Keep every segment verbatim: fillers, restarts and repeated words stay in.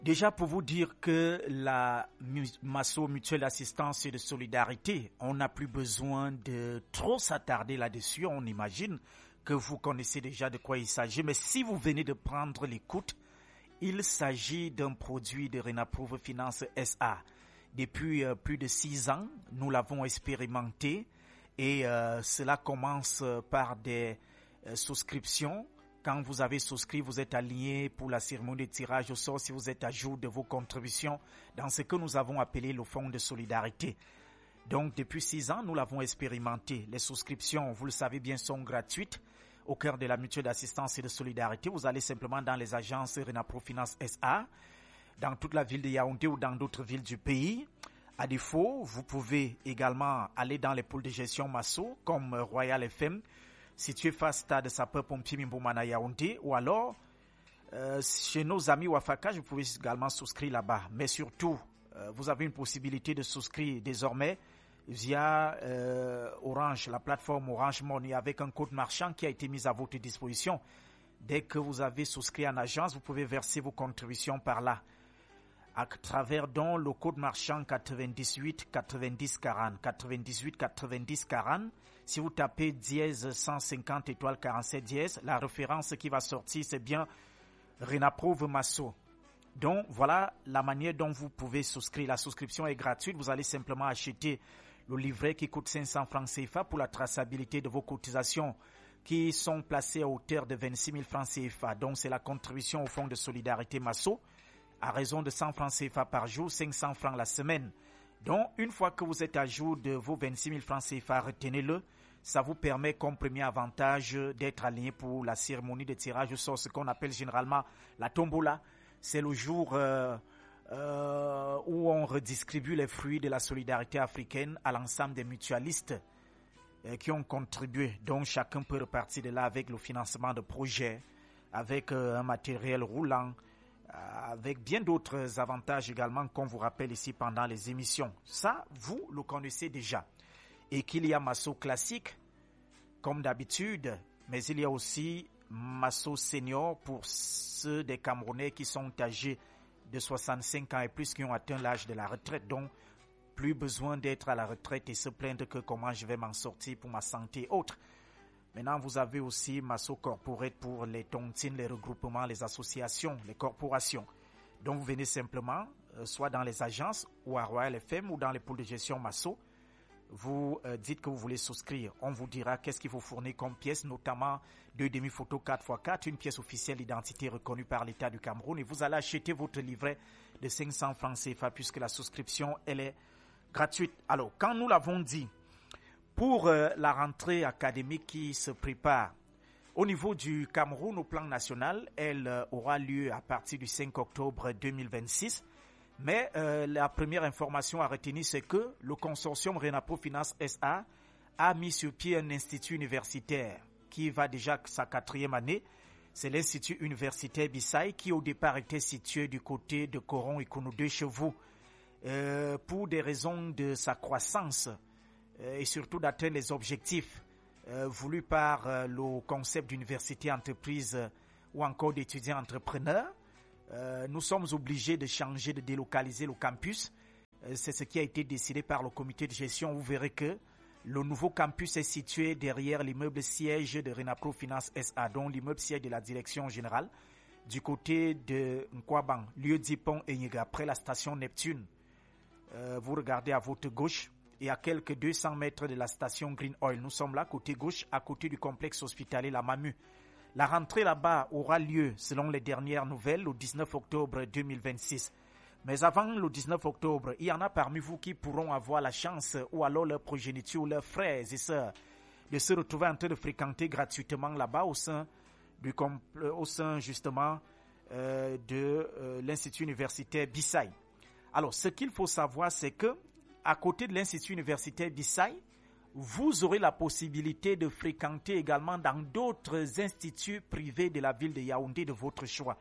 Déjà pour vous dire que la Masso Mutuelle d'Assistance et de Solidarité, on n'a plus besoin de trop s'attarder là-dessus. On imagine que vous connaissez déjà de quoi il s'agit. Mais si vous venez de prendre l'écoute, il s'agit d'un produit de Renaprouve Finance S A. Depuis euh, plus de six ans, nous l'avons expérimenté et euh, cela commence par des euh, souscriptions. Quand vous avez souscrit, vous êtes aligné pour la cérémonie de tirage au sort si vous êtes à jour de vos contributions dans ce que nous avons appelé le fonds de solidarité. Donc, depuis six ans, nous l'avons expérimenté. Les souscriptions, vous le savez bien, sont gratuites au cœur de la mutuelle d'assistance et de solidarité. Vous allez simplement dans les agences Renaprouve Finance S A, dans toute la ville de Yaoundé ou dans d'autres villes du pays. À défaut, vous pouvez également aller dans les pôles de gestion Masso comme Royal F M, situé face stade sapeur-pompier Mimboumana Yaoundé, ou alors euh, chez nos amis Wafaka, vous pouvez également souscrire là-bas. Mais surtout, euh, vous avez une possibilité de souscrire désormais via euh, Orange, la plateforme Orange Money, avec un code marchand qui a été mis à votre disposition. Dès que vous avez souscrit en agence, vous pouvez verser vos contributions par là, à travers donc le code marchand quatre-vingt-dix-huit quatre-vingt-dix quarante. quatre-vingt-dix-huit quatre-vingt-dix quarante. Si vous tapez dièse cent cinquante étoile quarante-sept dièse, la référence qui va sortir, c'est bien Renaprouve Masso. Donc, voilà la manière dont vous pouvez souscrire. La souscription est gratuite. Vous allez simplement acheter le livret qui coûte cinq cents francs C F A pour la traçabilité de vos cotisations qui sont placées à hauteur de vingt-six mille francs C F A. Donc, c'est la contribution au fonds de solidarité Masso à raison de cent francs C F A par jour, cinq cents francs la semaine. Donc, une fois que vous êtes à jour de vos vingt-six mille francs C F A, retenez-le. Ça vous permet comme premier avantage d'être aligné pour la cérémonie de tirage au sort, ce qu'on appelle généralement la tombola. C'est le jour euh, euh, où on redistribue les fruits de la solidarité africaine à l'ensemble des mutualistes euh, qui ont contribué. Donc, chacun peut repartir de là avec le financement de projets, avec euh, un matériel roulant, avec bien d'autres avantages également qu'on vous rappelle ici pendant les émissions. Ça, vous le connaissez déjà. Et qu'il y a Masso classique, comme d'habitude, mais il y a aussi Masso senior pour ceux des Camerounais qui sont âgés de soixante-cinq ans et plus, qui ont atteint l'âge de la retraite. Donc, plus besoin d'être à la retraite et se plaindre que comment je vais m'en sortir pour ma santé et autres. Maintenant, vous avez aussi Masso Corporate pour les tontines, les regroupements, les associations, les corporations. Donc, vous venez simplement, euh, soit dans les agences ou à Royal F M ou dans les pôles de gestion Masso. Vous euh, dites que vous voulez souscrire. On vous dira qu'est-ce qu'il faut fournir comme pièce, notamment deux demi-photos quatre par quatre, une pièce officielle d'identité reconnue par l'État du Cameroun. Et vous allez acheter votre livret de cinq cents francs C F A puisque la souscription, elle est gratuite. Alors, quand nous l'avons dit, pour euh, la rentrée académique qui se prépare au niveau du Cameroun au plan national, elle euh, aura lieu à partir du cinq octobre deux mille vingt-six. Mais euh, la première information à retenir, c'est que le consortium Renaprouve Finance S A a mis sur pied un institut universitaire qui va déjà sa quatrième année. C'est l'Institut universitaire Bissaï qui au départ était situé du côté de Coron et Kounou deux Chevaux. Euh, pour des raisons de sa croissance euh, et surtout d'atteindre les objectifs euh, voulus par euh, le concept d'université entreprise euh, ou encore d'étudiants entrepreneurs, Euh, nous sommes obligés de changer, de délocaliser le campus. Euh, c'est ce qui a été décidé par le comité de gestion. Vous verrez que le nouveau campus est situé derrière l'immeuble siège de Renaprouve Finance S A, dont l'immeuble siège de la direction générale, du côté de Nkwabang, lieu dit Pont Enyega, près la station Neptune. Euh, vous regardez à votre gauche et à quelques deux cents mètres de la station Green Oil. Nous sommes là, côté gauche, à côté du complexe hospitalier La Mamu. La rentrée là-bas aura lieu, selon les dernières nouvelles, le dix-neuf octobre deux mille vingt-six. Mais avant le dix-neuf octobre, il y en a parmi vous qui pourront avoir la chance, ou alors leurs progénitures, leurs frères et sœurs, de se retrouver en train de fréquenter gratuitement là-bas au sein, du compl- au sein justement euh, de euh, l'Institut universitaire Bissaï. Alors, ce qu'il faut savoir, c'est que à côté de l'Institut universitaire Bissaï, vous aurez la possibilité de fréquenter également dans d'autres instituts privés de la ville de Yaoundé de votre choix.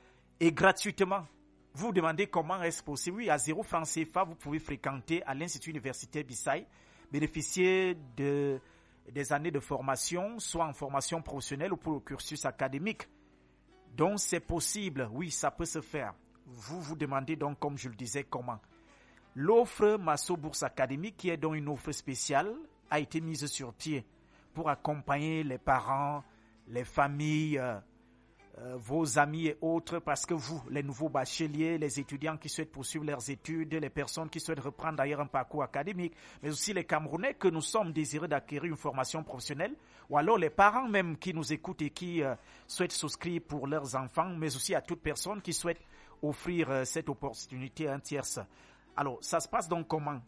Et gratuitement. Vous vous demandez comment est-ce possible. Oui, à zéro francs C F A, vous pouvez fréquenter à l'Institut universitaire Bissaï, bénéficier de, des années de formation, soit en formation professionnelle ou pour le cursus académique. Donc c'est possible, oui, ça peut se faire. vous vous demandez donc, comme je le disais, comment. L'offre Masso Bourse Académique, qui est donc une offre spéciale, a été mise sur pied pour accompagner les parents, les familles, euh, euh, vos amis et autres, parce que vous, les nouveaux bacheliers, les étudiants qui souhaitent poursuivre leurs études, les personnes qui souhaitent reprendre d'ailleurs un parcours académique, mais aussi les Camerounais que nous sommes désireux d'acquérir une formation professionnelle, ou alors les parents même qui nous écoutent et qui euh, souhaitent souscrire pour leurs enfants, mais aussi à toute personne qui souhaite offrir euh, cette opportunité à un tierce. Alors, ça se passe donc comment?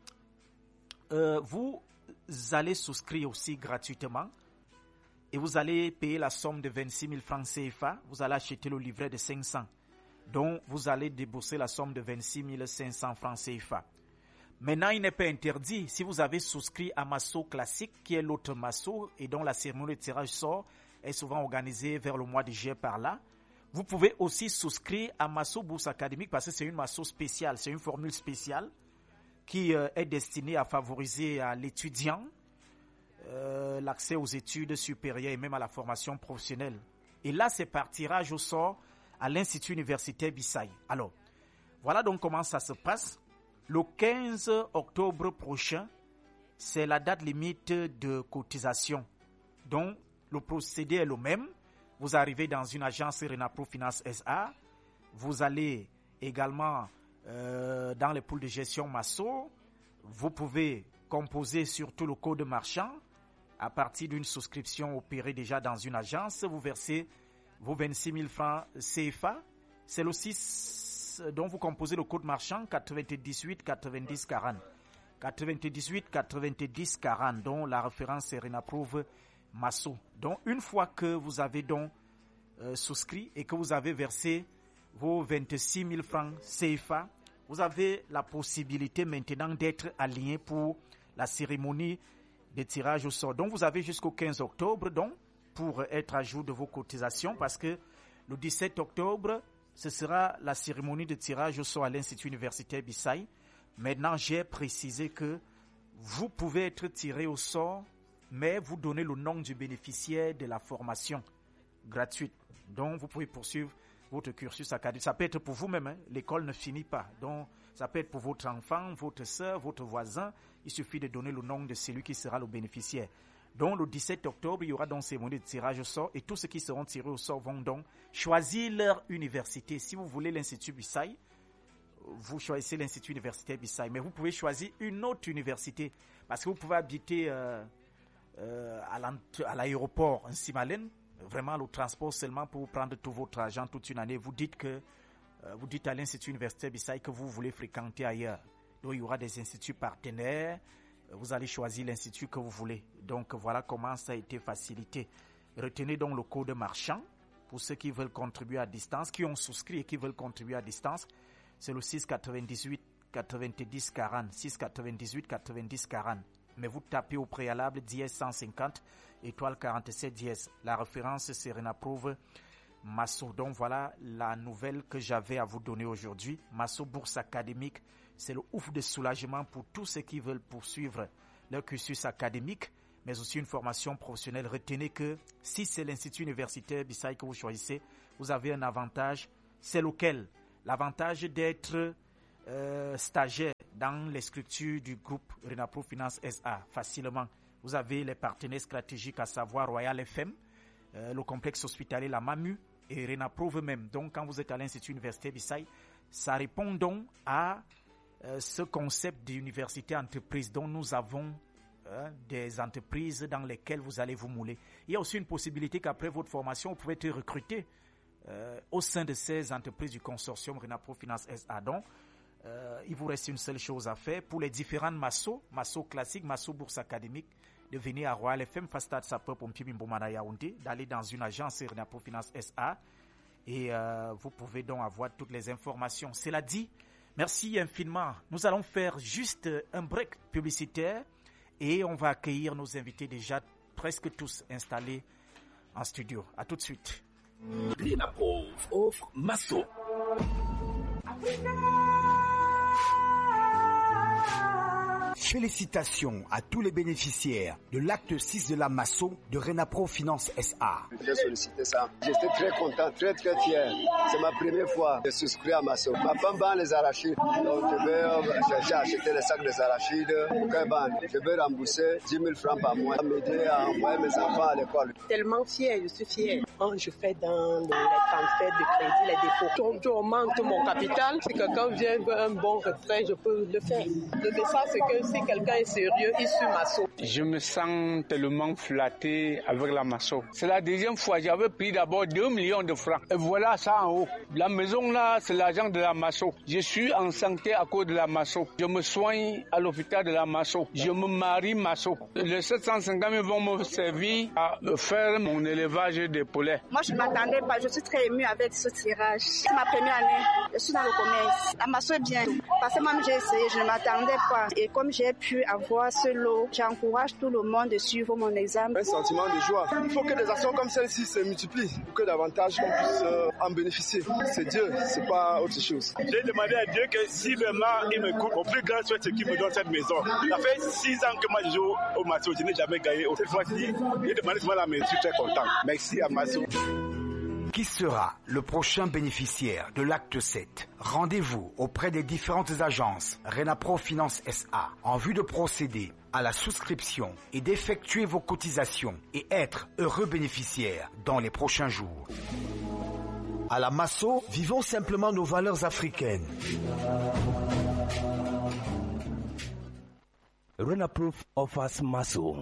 euh, Vous allez souscrire aussi gratuitement et vous allez payer la somme de vingt-six mille francs C F A. Vous allez acheter le livret de cinq cents. Donc, vous allez débourser la somme de vingt-six mille cinq cents francs C F A. Maintenant, il n'est pas interdit, si vous avez souscrit à Masso Classique, qui est l'autre Masso et dont la cérémonie de tirage sort est souvent organisée vers le mois de juillet par là. Vous pouvez aussi souscrire à Masso Bourse Académique parce que c'est une Masso spéciale, c'est une formule spéciale qui euh, est destinée à favoriser à l'étudiant euh, l'accès aux études supérieures et même à la formation professionnelle. Et là, c'est par tirage au sort à l'Institut universitaire Bissaï. Alors, voilà donc comment ça se passe. Le quinze octobre prochain, c'est la date limite de cotisation. Donc, le procédé est le même. Vous arrivez dans une agence Renapro Finance S A. Vous allez également euh, dans les poules de gestion Masso. Vous pouvez composer surtout le code marchand. À partir d'une souscription opérée déjà dans une agence, vous versez vos vingt-six mille francs C F A. C'est le six dont vous composez le code marchand quatre-vingt-dix-huit quatre-vingt-dix quarante. quatre-vingt-dix-huit quatre-vingt-dix quarante, dont la référence est Renaprouve Masso. Donc, une fois que vous avez donc euh, souscrit et que vous avez versé vos vingt-six mille francs C F A, vous avez la possibilité maintenant d'être aligné pour la cérémonie de tirage au sort. Donc, vous avez jusqu'au quinze octobre donc, pour être à jour de vos cotisations parce que le dix-sept octobre, ce sera la cérémonie de tirage au sort à l'Institut universitaire Bissaï. Maintenant, j'ai précisé que vous pouvez être tiré au sort, mais vous donnez le nom du bénéficiaire de la formation gratuite. Donc, vous pouvez poursuivre votre cursus académique. Ça peut être pour vous-même, hein. L'école ne finit pas. Donc, ça peut être pour votre enfant, votre soeur, votre voisin. Il suffit de donner le nom de celui qui sera le bénéficiaire. Donc, le dix-sept octobre, il y aura donc cérémonie de tirage au sort et tous ceux qui seront tirés au sort vont donc choisir leur université. Si vous voulez l'Institut Bissaï, vous choisissez l'Institut universitaire Bissaï, mais vous pouvez choisir une autre université parce que vous pouvez habiter euh, euh, à l'aéroport en Simalène, vraiment le transport seulement pour prendre tout votre argent toute une année. Vous dites que euh, vous dites à l'Institut universitaire Bissaï que vous voulez fréquenter ailleurs. Donc, il y aura des instituts partenaires. Vous allez choisir l'institut que vous voulez. Donc, voilà comment ça a été facilité. Retenez donc le code marchand pour ceux qui veulent contribuer à distance, qui ont souscrit et qui veulent contribuer à distance. C'est le six quatre-vingt-dix-huit quatre-vingt-dix quarante. six quatre-vingt-dix-huit quatre-vingt-dix quarante. Mais vous tapez au préalable dièse cent cinquante, étoile quarante-sept dièse. La référence, c'est Renaprouve Masso. Donc, voilà la nouvelle que j'avais à vous donner aujourd'hui. Masso Bourse Académique. C'est le ouf de soulagement pour tous ceux qui veulent poursuivre leur cursus académique, mais aussi une formation professionnelle. Retenez que si c'est l'Institut universitaire Bissaï que vous choisissez, vous avez un avantage. C'est lequel? L'avantage d'être euh, stagiaire dans les structures du groupe Renapro Finance S A facilement. Vous avez les partenaires stratégiques, à savoir Royal F M, euh, le complexe hospitalier La Mamu et Renapro même. Donc, quand vous êtes à l'Institut universitaire Bissaï, ça répond donc à Euh, ce concept d'université entreprise dont nous avons euh, des entreprises dans lesquelles vous allez vous mouler. Il y a aussi une possibilité qu'après votre formation, vous pouvez être recruté euh, au sein de ces entreprises du consortium Renapro Finance S A. Donc, euh, il vous reste une seule chose à faire pour les différentes Masso, Masso classique, Masso Bourse Académique, de venir à Royal F M, Fastad Sapeur Pompier Bimbomana Yaoundé, d'aller dans une agence Renapro Finance S A et euh, vous pouvez donc avoir toutes les informations. Cela dit, merci infiniment. Nous allons faire juste un break publicitaire et on va accueillir nos invités déjà presque tous installés en studio. À tout de suite. Renapro offre Masso. Félicitations à tous les bénéficiaires de l'acte six de la Masso de Renapro Finance S A. J'ai sollicité ça. J'étais très content, très très fier. C'est ma première fois de souscrire à Masso. Ma femme vend les arachides. Donc je vais chercher à acheter les sacs des arachides. Je vais rembourser dix mille francs par mois. M'aider à envoyer mes enfants à l'école. Tellement fier, je suis fier. Quand je fais dans les transferts de crédit, les dépôts, je augmente mon capital. Si quelqu'un vient veut un bon retrait, je peux le faire. Le message, c'est que si quelqu'un est sérieux, il suit Masso. Je me sens tellement flatté avec la Masso. C'est la deuxième fois. J'avais pris d'abord deux millions de francs. Et voilà ça en haut. La maison là, c'est l'argent de la Masso. Je suis en santé à cause de la Masso. Je me soigne à l'hôpital de la Masso. Je me marie Masso. Les sept cent cinquante mille vont me servir à faire mon élevage de poulets. Moi, je ne m'attendais pas. Je suis très émue avec ce tirage. C'est ma première année. Je suis dans le commerce. La Masso est bien. Parce que moi, j'ai essayé. Je ne m'attendais pas. Et comme j'ai pu avoir ce lot, j'encourage tout le monde de suivre mon examen. Un sentiment de joie. Il faut que des actions comme celle-ci se multiplient pour que davantage on puisse euh, en bénéficier. C'est Dieu, c'est pas autre chose. J'ai demandé à Dieu que si vraiment il me coupe, mon plus grand souhait c'est qu'il me donne cette maison. Ça fait six ans que moi je joue au Masso, je n'ai jamais gagné. Cette fois-ci, j'ai demandé souvent la maison, je suis très content. Merci à Masso. Qui sera le prochain bénéficiaire de l'acte sept? Rendez-vous auprès des différentes agences Renapro Finance S A en vue de procéder à la souscription et d'effectuer vos cotisations et être heureux bénéficiaire dans les prochains jours. À la Masso, vivons simplement nos valeurs africaines. Renapro offers Masso.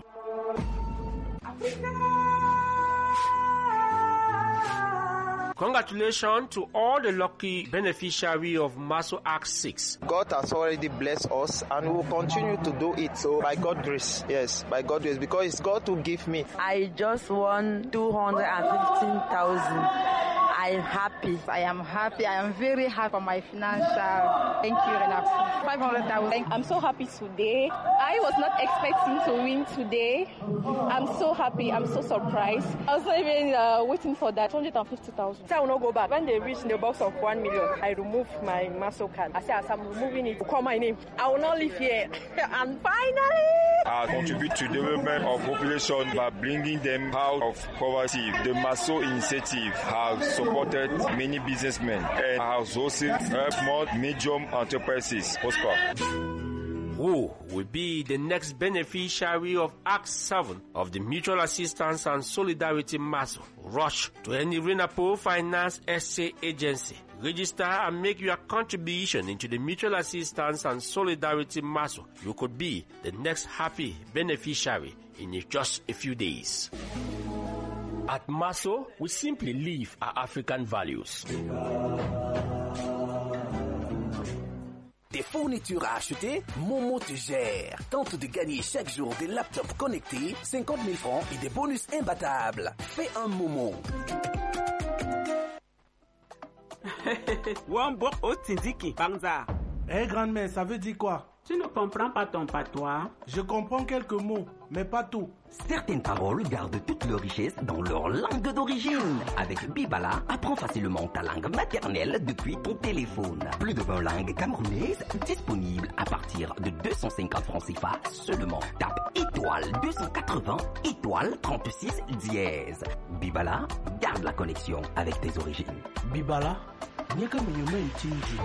Congratulations to all the lucky beneficiaries of Masso Act six. God has already blessed us and will continue to do it. So by God's grace, yes, by God's grace, because it's God who gave me. I just won two hundred fifteen thousand. I'm happy. I am happy. I am very happy for my financial. Thank you, Renapro. five hundred thousand. I'm so happy today. I was not expecting to win today. I'm so happy. I'm so surprised. I was not even uh, waiting for that. one hundred fifty thousand. I will not go back. When they reach the box of one million, I remove my Masso card. I say, as I'm removing it, call my name. I will not live here. And finally, I contribute to the development of population by bringing them out of poverty. The Masso initiative has supported many businessmen and has also helped more medium enterprises prosper. Who will be the next beneficiary of Act seven of the Mutual Assistance and Solidarity Masso? Rush to any Renapro Finance S A agency. Register and make your contribution into the Mutual Assistance and Solidarity Masso. You could be the next happy beneficiary in just a few days. At Masso, we simply live our African values. Des fournitures à acheter, Momo te gère. Tente de gagner chaque jour des laptops connectés, cinquante mille francs et des bonus imbattables. Fais un Momo. Wambo Otindiki, Bangza. Eh, grand-mère, ça veut dire quoi? Tu ne comprends pas ton patois? Je comprends quelques mots, mais pas tout. Certaines paroles gardent toute leur richesse dans leur langue d'origine. Avec Bibala, apprends facilement ta langue maternelle depuis ton téléphone. Plus de vingt langues camerounaises disponibles à partir de deux cent cinquante francs C F A seulement. Tape étoile deux cent quatre-vingts, étoile trente-six dièse. Bibala, garde la connexion avec tes origines. Bibala, n'y a qu'à me nommer Tinji.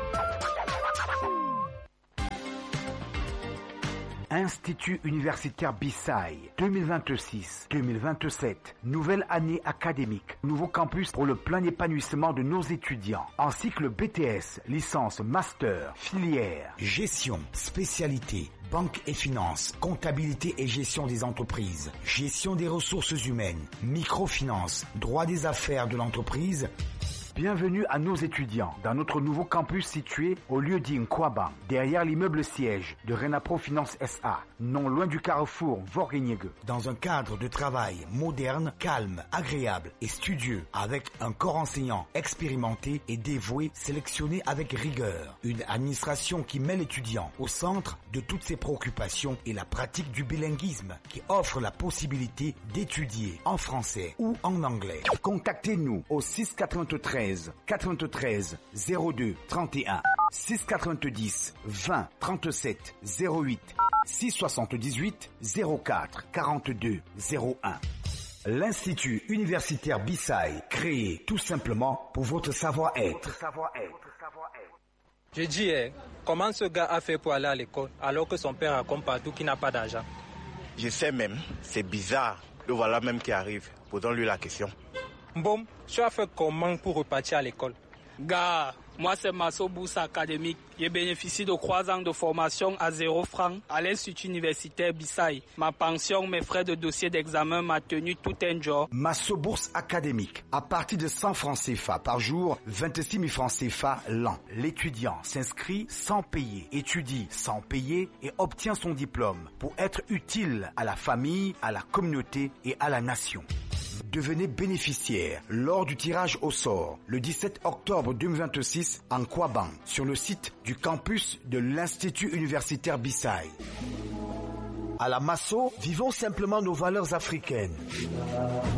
Institut universitaire Bissai, deux mille vingt-six deux mille vingt-sept, nouvelle année académique, nouveau campus pour le plein épanouissement de nos étudiants, en cycle B T S, licence, master, filière, gestion, spécialité, banque et finance, comptabilité et gestion des entreprises, gestion des ressources humaines, microfinance, droit des affaires de l'entreprise. Bienvenue à nos étudiants dans notre nouveau campus situé au lieu-dit Nkwaba, derrière l'immeuble siège de Renapro Finance S A, non loin du carrefour Vorgeniegue. Dans un cadre de travail moderne, calme, agréable et studieux, avec un corps enseignant expérimenté et dévoué, sélectionné avec rigueur. Une administration qui met l'étudiant au centre de toutes ses préoccupations et la pratique du bilinguisme, qui offre la possibilité d'étudier en français ou en anglais. Contactez-nous au six quatre-vingt-treize quatre-vingt-treize zéro deux trente et un, six quatre-vingt-dix vingt trente-sept zéro huit. six sept huit zéro quatre quarante-deux zéro un. L'Institut universitaire Bissaï, créé tout simplement pour votre savoir-être. Je dis, eh, comment ce gars a fait pour aller à l'école alors que son père raconte partout qu'il n'a pas d'argent? Je sais même, c'est bizarre. Le voilà même qui arrive. Posons-lui la question. Bon, tu as fait comment pour repartir à l'école? Gars, moi c'est Masso Bourse Académique. J'ai bénéficié de trois ans de formation à zéro franc à l'Institut universitaire Bissaï. Ma pension, mes frais de dossier d'examen, m'a tenu tout un jour. Masso Bourse Académique. À partir de cent francs C F A par jour, vingt-six mille francs C F A l'an. L'étudiant s'inscrit sans payer, étudie sans payer et obtient son diplôme pour être utile à la famille, à la communauté et à la nation. Devenez bénéficiaire lors du tirage au sort le dix-sept octobre deux mille vingt-six en Kouaban sur le site du campus de l'Institut universitaire Bissaï. À la Masso, vivons simplement nos valeurs africaines.